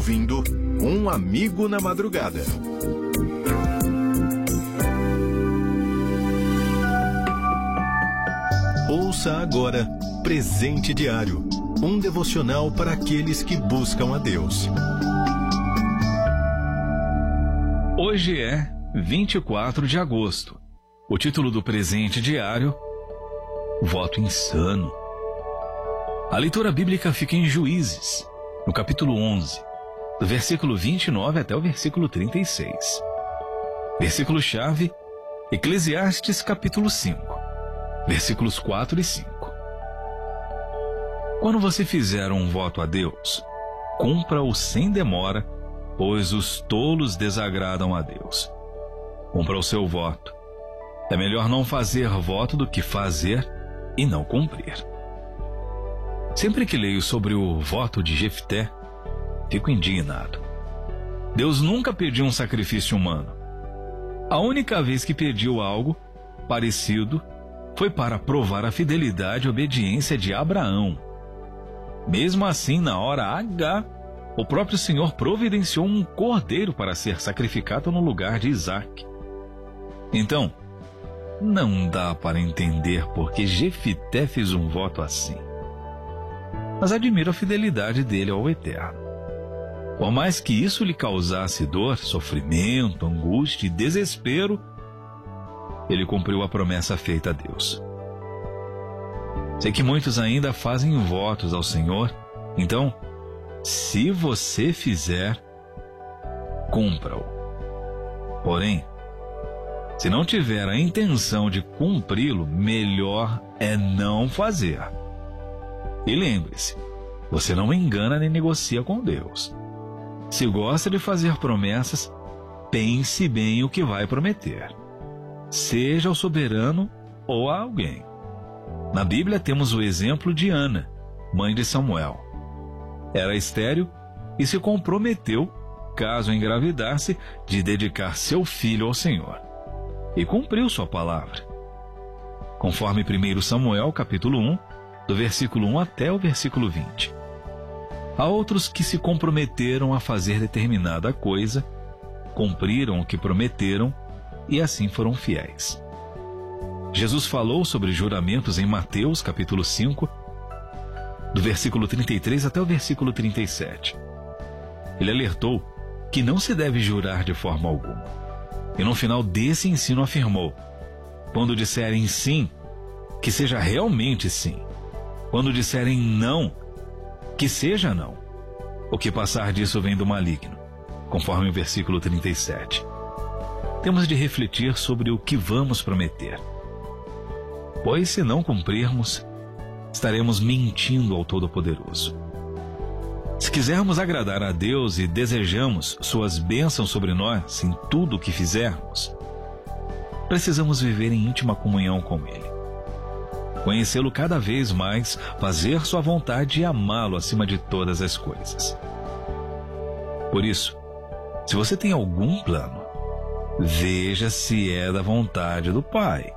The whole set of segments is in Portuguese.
Vindo Um Amigo na Madrugada. Ouça agora Presente Diário, um devocional para aqueles que buscam a Deus. Hoje é 24 de agosto. O título do Presente Diário: Voto Insano. A leitura bíblica fica em Juízes, no capítulo 11, do versículo 29 até o versículo 36. Versículo-chave, Eclesiastes capítulo 5, versículos 4 e 5. Quando você fizer um voto a Deus, cumpra-o sem demora, pois os tolos desagradam a Deus. Cumpra o seu voto. É melhor não fazer voto do que fazer e não cumprir. Sempre que leio sobre o voto de Jefté, fico indignado. Deus nunca pediu um sacrifício humano. A única vez que pediu algo parecido foi para provar a fidelidade e obediência de Abraão. Mesmo assim, na hora H, o próprio Senhor providenciou um cordeiro para ser sacrificado no lugar de Isaque. Então, não dá para entender por que Jefté fez um voto assim. Mas admiro a fidelidade dele ao Eterno. Por mais que isso lhe causasse dor, sofrimento, angústia e desespero, ele cumpriu a promessa feita a Deus. Sei que muitos ainda fazem votos ao Senhor, então, se você fizer, cumpra-o. Porém, se não tiver a intenção de cumpri-lo, melhor é não fazer. E lembre-se, você não engana nem negocia com Deus. Se gosta de fazer promessas, pense bem o que vai prometer. Seja o soberano ou a alguém. Na Bíblia temos o exemplo de Ana, mãe de Samuel. Era estéril e se comprometeu, caso engravidasse, de dedicar seu filho ao Senhor. E cumpriu sua palavra. Conforme 1 Samuel, capítulo 1, do versículo 1 até o versículo 20. Há outros que se comprometeram a fazer determinada coisa, cumpriram o que prometeram e assim foram fiéis. Jesus falou sobre juramentos em Mateus, capítulo 5, do versículo 33 até o versículo 37. Ele alertou que não se deve jurar de forma alguma. E no final desse ensino afirmou: quando disserem sim, que seja realmente sim. Quando disserem não, que seja não. O que passar disso vem do maligno, conforme o versículo 37. Temos de refletir sobre o que vamos prometer, pois se não cumprirmos, estaremos mentindo ao Todo-Poderoso. Se quisermos agradar a Deus e desejamos suas bênçãos sobre nós em tudo o que fizermos, precisamos viver em íntima comunhão com Ele. Conhecê-lo cada vez mais, fazer sua vontade e amá-lo acima de todas as coisas. Por isso, se você tem algum plano, veja se é da vontade do Pai.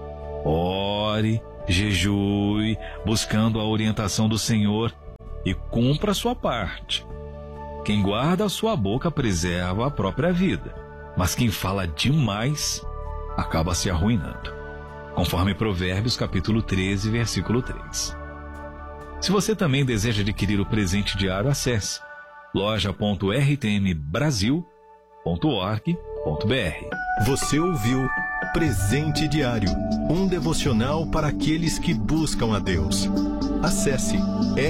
Ore, jejue, buscando a orientação do Senhor e cumpra a sua parte. Quem guarda a sua boca preserva a própria vida, mas quem fala demais acaba se arruinando. Conforme Provérbios capítulo 13, versículo 3. Se você também deseja adquirir o presente diário, acesse loja.rtmbrasil.org.br. Você ouviu Presente Diário, um devocional para aqueles que buscam a Deus. Acesse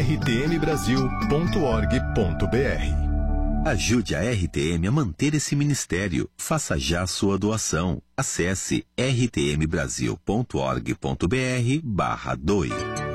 rtmbrasil.org.br. Ajude a RTM a manter esse ministério. Faça já sua doação. Acesse rtmbrasil.org.br/doe.